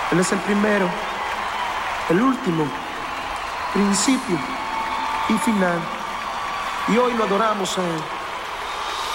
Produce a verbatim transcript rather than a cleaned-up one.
Él es el primero, el último, principio y final. Y hoy lo adoramos a Él.